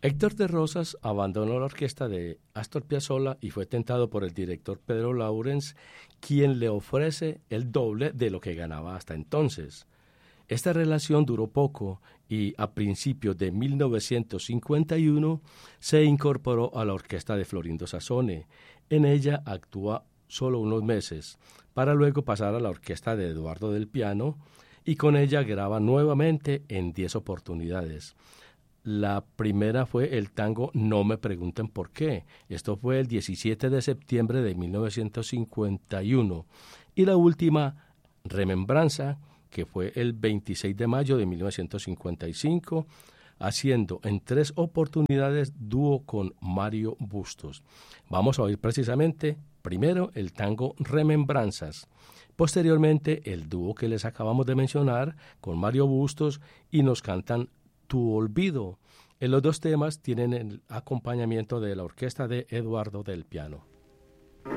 Héctor de Rosas abandonó la orquesta de Astor Piazzolla y fue tentado por el director Pedro Lawrence, quien le ofrece el doble de lo que ganaba hasta entonces. Esta relación duró poco y a principios de 1951 se incorporó a la orquesta de Florindo Sassone. En ella actúa solo unos meses, para luego pasar a la orquesta de Eduardo del Piano y con ella graba nuevamente en 10 oportunidades. La primera fue el tango No me pregunten por qué. Esto fue el 17 de septiembre de 1951. Y la última, Remembranza, que fue el 26 de mayo de 1955, haciendo en 3 oportunidades dúo con Mario Bustos. Vamos a oír precisamente primero el tango Remembranzas, posteriormente el dúo que les acabamos de mencionar con Mario Bustos y nos cantan Tu olvido. En los 2 temas tienen el acompañamiento de la orquesta de Eduardo del Piano.